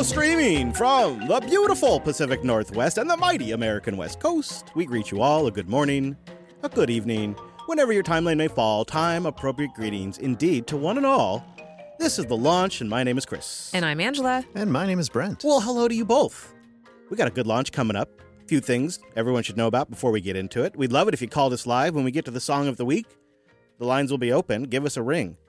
Streaming from the beautiful Pacific Northwest and the mighty American West Coast, we greet you all a good morning, a good evening, whenever your timeline may fall, time-appropriate greetings indeed to one and all. This is The Launch, and my name is Chris. And I'm Angela. And my name is Brent. Well, hello to you both. We got a good launch coming up. A few things everyone should know about before we get into it. We'd love it if you called us live when we get to the song of the week. The lines will be open. Give us a ring.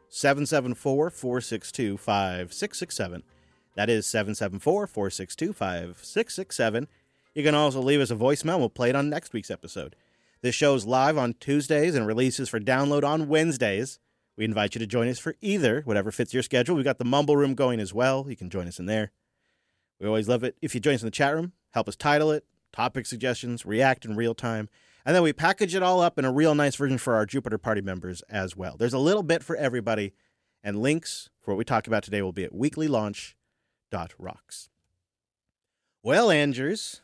774-462-5667. That is 774-462-5667. You can also leave us a voicemail. We'll play it on next week's episode. This show is live on Tuesdays and releases for download on Wednesdays. We invite you to join us for either, whatever fits your schedule. We've got the Mumble Room going as well. You can join us in there. We always love it if you join us in the chat room. Help us title it, topic suggestions, react in real time. And then we package it all up in a real nice version for our Jupiter Party members as well. There's a little bit for everybody. And links for what we talk about today will be at weeklylaunch.rocks. Well, Angers,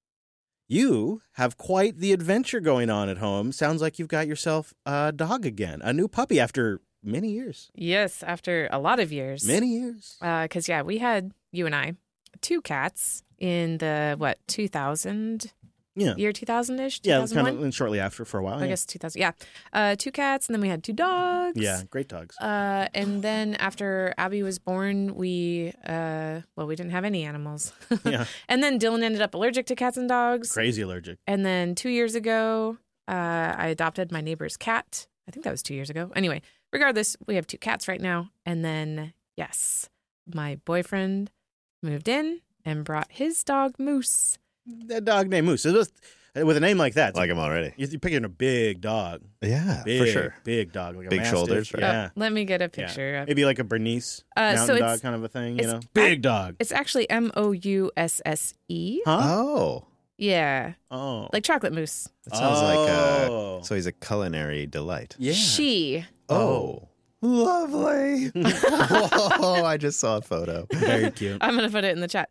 you have quite the adventure going on at home. Sounds like you've got yourself a dog again, a new puppy after many years. Yes, after a lot of years. Many years. Because, we had, you and I, 2 cats in the, 2000? Yeah. Year 2000-ish? Yeah, kind of shortly after for a while. I guess 2000. Yeah. 2 cats, and then we had 2 dogs. Yeah, great dogs. And then after Abby was born, we didn't have any animals. Yeah. And then Dylan ended up allergic to cats and dogs. Crazy allergic. And then 2 years ago, I adopted my neighbor's cat. I think that was 2 years ago. Anyway, regardless, we have 2 cats right now. And then, yes, my boyfriend moved in and brought his dog, Moose. That dog named Moose. With a name like that. Like him already. You're picking a big dog. Yeah, big, for sure. Big dog. Like a big Mastiff. shoulders. Right? Yeah. Let me get a picture. Yeah. Maybe like a Bernese mountain so dog kind of a thing, Big dog. It's actually Mousse. Huh? Oh. Yeah. Oh. Like chocolate mousse. That sounds like so he's a culinary delight. Yeah. She. Oh. Lovely. Whoa, I just saw a photo. Very cute. I'm going to put it in the chat.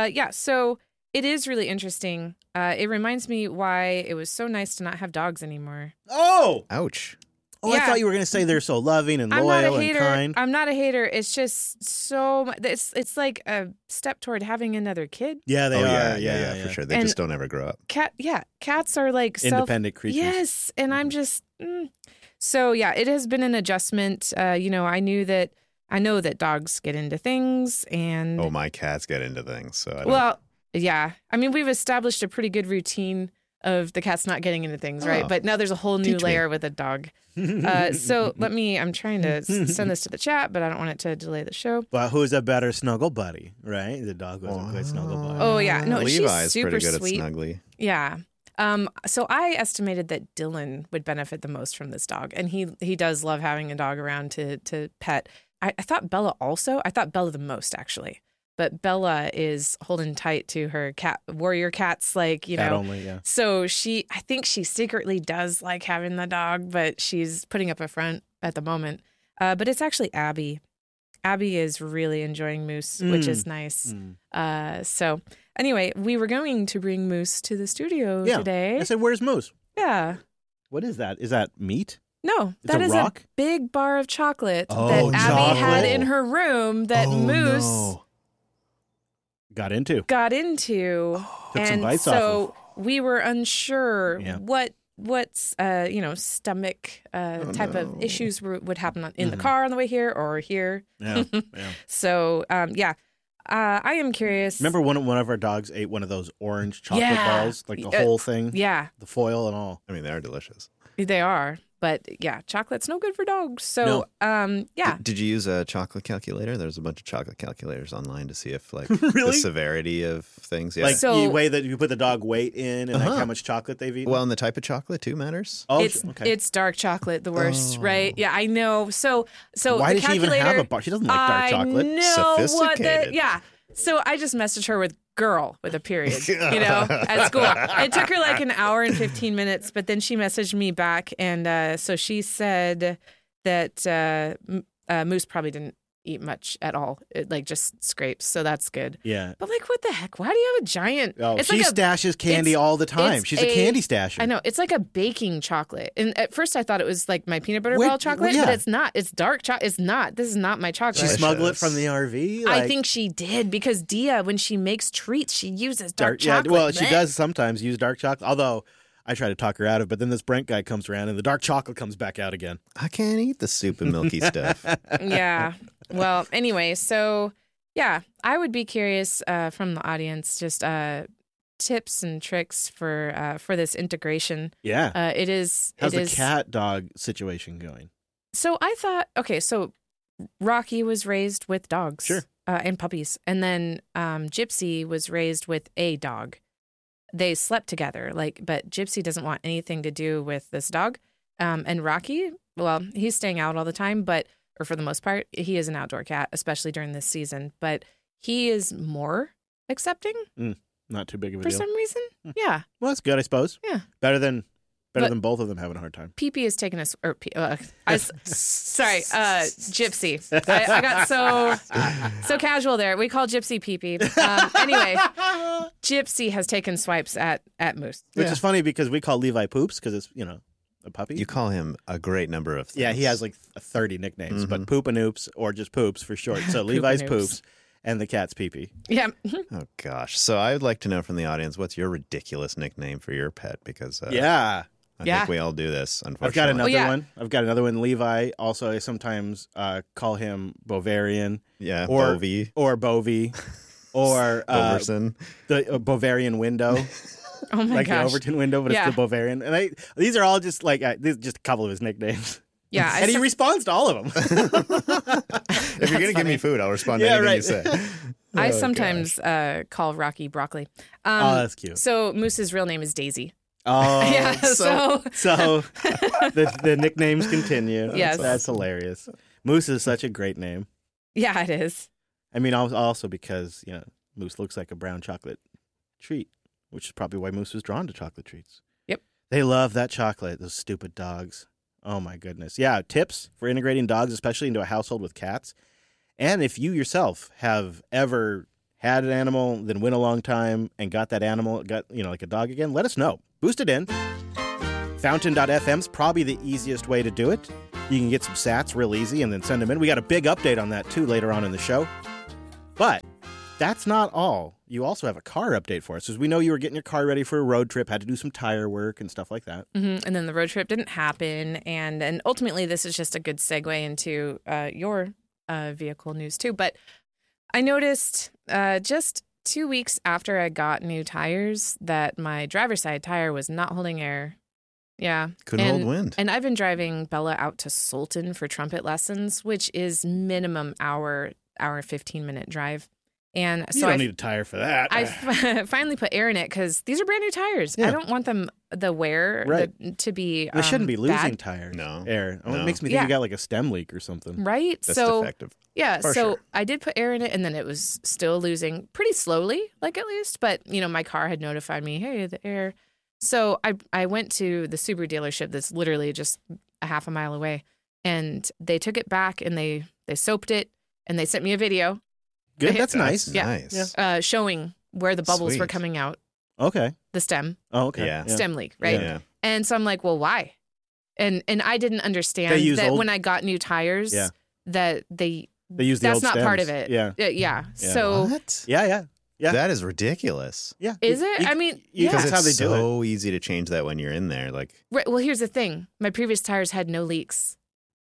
So it is really interesting. It reminds me why it was so nice to not have dogs anymore. Oh! Ouch. Oh, Yeah. I thought you were going to say they're so loving and I'm not a loyal and hater. kind. I'm not a hater. It's just so much. It's like a step toward having another kid. Yeah, they are. Yeah, for sure. They And just don't ever grow up. Cats are like Independent creatures. Yes, and I'm just So yeah, it has been an adjustment. I know that dogs get into things, and Oh, my cats get into things, so I don't. well, yeah. I mean, we've established a pretty good routine of the cats not getting into things, right? Oh. But now there's a whole new Teach me. layer with a dog. So I'm trying to send this to the chat, but I don't want it to delay the show. But who's a better snuggle buddy, right? The dog was a good snuggle buddy. Oh yeah, no, Levi's she's super pretty good sweet. at snuggly. Yeah. So I estimated that Dylan would benefit the most from this dog, and he does love having a dog around to pet. I thought Bella also. I thought Bella the most actually, but Bella is holding tight to her warrior cats, Cat only, yeah. So I think she secretly does like having the dog, but she's putting up a front at the moment. But it's actually Abby. Abby is really enjoying Moose, which is nice. So anyway, we were going to bring Moose to the studio today. I said, where's Moose? Yeah. What is that? Is that meat? No, It's that a is rock? a big bar of chocolate Oh, that Abby had chocolate. in her room that Oh, Moose no. Got into. got into. Took some And bites so we were unsure Yeah. what's stomach type of issues would happen in the Mhm. car on the way here or here. Yeah. So I am curious. Remember one of our dogs ate one of those orange chocolate Yeah. balls? Like the whole thing? Yeah, The foil and all. I mean, they are delicious. they are. But yeah, chocolate's no good for dogs. So yeah. Did you use a chocolate calculator? There's a bunch of chocolate calculators online to see if like Really? the severity of things. Yeah. Like So- you weigh that you put the dog weight in and like how much chocolate they've eaten? well, and the type of chocolate too matters. oh, It's it's dark chocolate, the worst, Oh. right? Yeah, I know. So Why the does she even have calculator- a bar? She doesn't like dark chocolate. I know what Sophisticated. yeah. So I just messaged her with girl with a period, at school. It took her like an hour and 15 minutes, but then she messaged me back. And so she said that Moose probably didn't eat much at all. It like just scrapes, so that's good. Yeah. But like, what the heck? Why do you have a giant? Oh, it's she like stashes candy all the time. it's She's a candy stasher. I know. It's like a baking chocolate. And at first I thought it was like my peanut butter Wait, ball chocolate, yeah. but it's not. It's dark chocolate. It's not. This is not my chocolate. She smuggled it from the RV. I think she did because Dia, when she makes treats, she uses dark chocolate. Yeah, well, she Blech. does sometimes use dark chocolate. Although I try to talk her out of it, but then this Brent guy comes around and the dark chocolate comes back out again. I can't eat the soup and milky stuff. Yeah. Well, anyway, so yeah, I would be curious from the audience just tips and tricks for this integration. Yeah. It is. How's it the is, cat dog situation going? So I thought, okay, so Rocky was raised with dogs, Sure. And puppies, and then Gypsy was raised with a dog. They slept together, but Gypsy doesn't want anything to do with this dog. And Rocky, well, he's staying out all the time, or for the most part, he is an outdoor cat, especially during this season. But he is more accepting Not too big of a for deal. some reason. Yeah. Well, that's good, I suppose. Yeah. Better than But- than both of them having a hard time. PP has taken us, Gypsy. I got so casual there. We call Gypsy PP. Anyway, Gypsy has taken swipes at Moose. Which is funny because we call Levi Poops because it's, a puppy. You call him a great number of things. Yeah, he has like 30 nicknames, but Poop and Oops or just Poops for short. So Poop Levi's and Oops. Poops and the cat's PP. Yeah. Oh, gosh. So I would like to know from the audience, what's your ridiculous nickname for your pet? Because Yeah. I Yeah. think we all do this, unfortunately. I've got another yeah. one. I've got another one. Levi. Also, I sometimes call him Bovarian Yeah, or Bovie, or Bovie or Overson. the Bavarian window, Oh my like gosh. the Overton window, but Yeah. it's the Bavarian. And these are all just like these are just a couple of his nicknames. Yeah. And he responds to all of them. If you're going to give me food, I'll respond to Yeah, anything right. you say. I Oh, sometimes call Rocky Broccoli. Oh, that's cute. So Moose's real name is Daisy. Oh, Yeah. So so the nicknames continue. Yes. That's hilarious. Moose is such a great name. yeah, it is. I mean, also because Moose looks like a brown chocolate treat, which is probably why Moose was drawn to chocolate treats. Yep. They love that chocolate. Those stupid dogs. Oh my goodness. Yeah. Tips for integrating dogs, especially into a household with cats. And if you yourself have ever had an animal, then went a long time and got that animal, like a dog again, let us know. Boost it in. Fountain.fm's probably the easiest way to do it. You can get some sats real easy and then send them in. We got a big update on that too later on in the show. But that's not all. You also have a car update for us, because we know you were getting your car ready for a road trip, had to do some tire work and stuff like that. And then the road trip didn't happen. And ultimately, this is just a good segue into your vehicle news, too. But I noticed just 2 weeks after I got new tires that my driver's side tire was not holding air. Yeah. Couldn't hold wind. And I've been driving Bella out to Sultan for trumpet lessons, which is minimum hour 15-minute drive. And so You don't need a tire for that. I finally put air in it because these are brand new tires. Yeah. I don't want them, the wear, Right. to be They shouldn't be losing bad. tires. No. Air. Oh, No. It makes me think Yeah. you got like a stem leak or something. Right? That's so, defective. yeah. For So sure. I did put air in it, and then it was still losing pretty slowly, like at least. But, my car had notified me, hey, the air. So I went to the Subaru dealership that's literally just a half a mile away, and they took it back, and they soaped it, and they sent me a video Good. That's nice. Yeah. Nice. Yeah. showing where the bubbles were Sweet. coming out, Okay. the stem. Oh, okay. Yeah. Stem leak, right? Yeah. And so I'm like, well, why? And I didn't understand They use that old- when I got new tires, Yeah. that they They use the that's old not part stems. of it. Yeah. Yeah. So What? Yeah. That is ridiculous. Yeah. is it? I mean, you- yeah. That's Because how they it's do it. so easy to change that when you're in there. Like, Right, well, here's the thing. My previous tires had no leaks.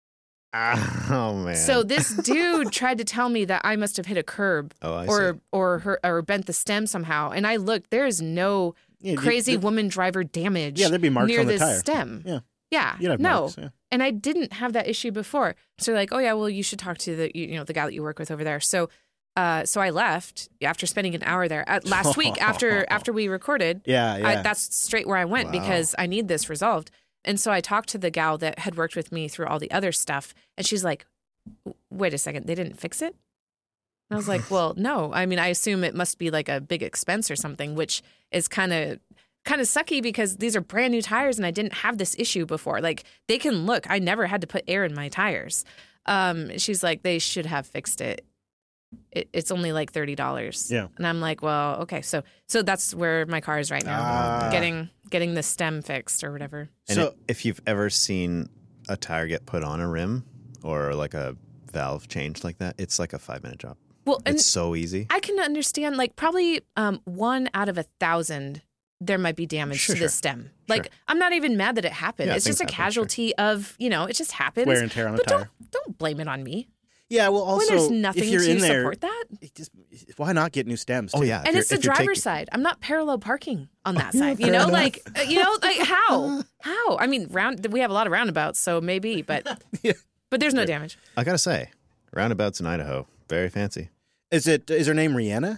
oh man. So this dude tried to tell me that I must have hit a curb oh, I see. or bent the stem somehow. And I looked, there is no Yeah, crazy woman driver damage Yeah, there'd be marks near on the this tire. stem. Yeah. Yeah. You'd have no. marks, yeah. And I didn't have that issue before. So they're like, oh yeah, well you should talk to the the guy that you work with over there. So I left after spending an hour there last week after we recorded. Yeah. That's straight where I went Wow. because I need this resolved. And so I talked to the gal that had worked with me through all the other stuff, and she's like, wait a second, they didn't fix it? And I was like, well, no. I mean, I assume it must be like a big expense or something, which is kind of sucky because these are brand new tires and I didn't have this issue before. Like, they can look. I never had to put air in my tires. She's like, they should have fixed it. It's only like $30. Yeah. And I'm like, well, okay. So that's where my car is right now. Getting the stem fixed or whatever. And So- if you've ever seen a tire get put on a rim or like a valve changed like that, it's like a 5-minute job. Well, and It's so easy. I can understand, like, probably 1 out of 1,000 there might be damage Sure, to sure. the stem. Like, I'm not even mad that it happened. Yeah, it's just a things happen, casualty of, it just happens. Wear and tear on a but tire. don't blame it on me. Yeah, well, also, when there's nothing if you're to in there, support that. why not get new stems? Oh, too? yeah. And it's the driver's side. I'm not parallel parking on that side. Like how? How? I mean, we have a lot of roundabouts, so maybe, but Yeah. but there's no damage. I got to say, roundabouts in Idaho, very fancy. Is her name Rihanna?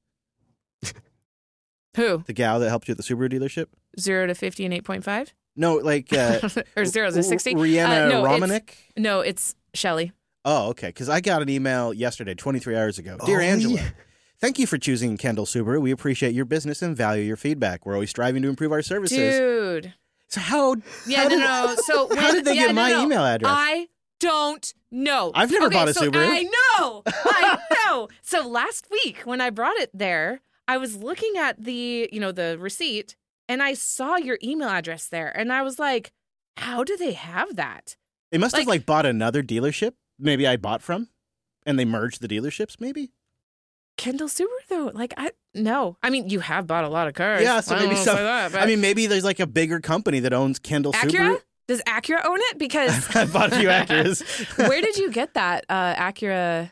Who? The gal that helped you at the Subaru dealership? 0 to 50 and 8.5? No, like Or 0 to 60? Rihanna no, Romanek? No, it's Shelly. Oh, okay. Because I got an email yesterday, 23 hours ago. Dear Angela, thank you for choosing Kendall Subaru. We appreciate your business and value your feedback. We're always striving to improve our services. Dude. So how? Yeah, how no. So how did they get my email address? I don't know. I've never bought a so Subaru. I know. So last week when I brought it there, I was looking at the receipt and I saw your email address there and I was like, how do they have that? They must have bought another dealership. Maybe I bought from, and they merged the dealerships. Maybe. Kendall Subaru though, no. I mean, you have bought a lot of cars. Yeah, so I don't maybe wanna so. say that, but I mean, maybe there's like a bigger company that owns Kendall Acura? Subaru. Does Acura own it? Because I bought a few Acuras. where did you get that Acura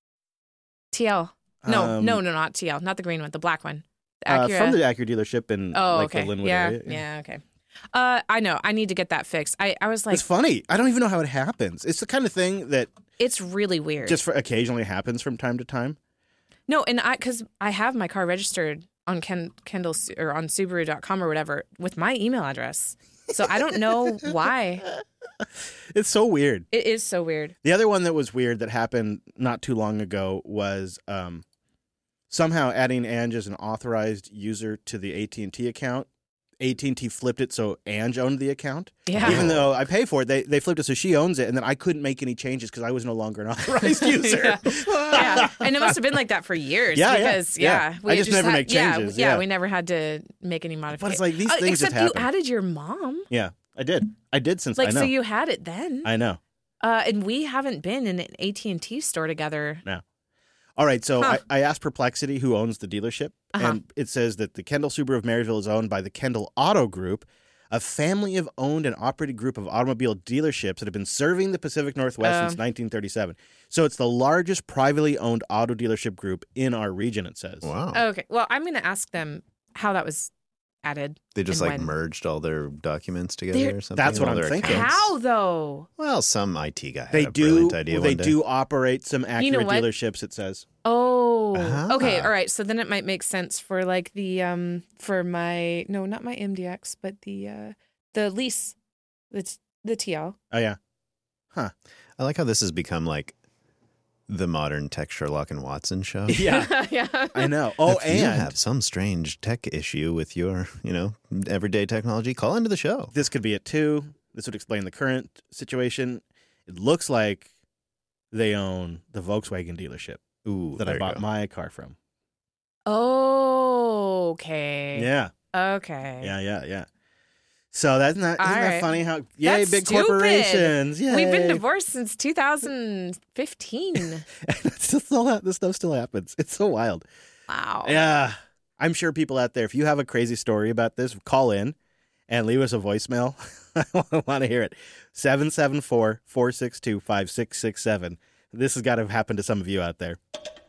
TL? No, not TL, not the green one, the black one. The Acura. From the Acura dealership in okay. the Linwood yeah, area. Yeah, okay. I know. I need to get that fixed. I was like, It's funny. I don't even know how it happens. It's the kind of thing that it's really weird. just occasionally happens from time to time. No, and because I have my car registered on Kendall or on Subaru.com or whatever with my email address. So I don't know why. It's so weird. It is so weird. The other one that was weird that happened not too long ago was somehow adding Ange as an authorized user to the AT&T account. AT&T flipped it so Ange owned the account. Yeah. Even though I pay for it, they flipped it so she owns it, and then I couldn't make any changes because I was no longer an authorized user. Yeah, and it must have been like that for years. Yeah, because yeah. I just never make changes. Yeah, we never had to make any modifications. But it's like these things just except happen. you added your mom. Yeah, I did. I did since Like I know. so, you had it then. I know. And we haven't been in an AT&T store together. No. All right, so I asked Perplexity who owns the dealership, and it says that the Kendall Subaru of Marysville is owned by the Kendall Auto Group, a family of owned and operated group of automobile dealerships that have been serving the Pacific Northwest since 1937. So it's the largest privately owned auto dealership group in our region, it says. Wow. Okay, well, I'm going to ask them how that was added. They just and like when. merged all their documents together They're- or something. That's what all I'm their thinking. accounts. How though? Well, some IT guy had They a brilliant idea they one day. do operate some You know Acura what? dealerships, it says. Oh, okay, Ah. all right. So then it might make sense for like the for my not my MDX, but the lease, the TL. Oh, yeah. I like how this has become like the modern tech Sherlock and Watson show. Yeah, Yeah. I know. Oh, If you and have some strange tech issue with your, everyday technology, call into the show. this could be it too. This would explain the current situation. It looks like they own the Volkswagen dealership Ooh, that there I you bought go. my car from. Okay. Yeah. Okay. Yeah. So isn't that right. funny how yay, That's big stupid. corporations. Yay. We've been divorced since 2015. This stuff still happens. It's so wild. Wow. Yeah. I'm sure people out there, if you have a crazy story about this, call in and leave us a voicemail. I want to hear it. 774-462-5667. This has got to happen to some of you out there.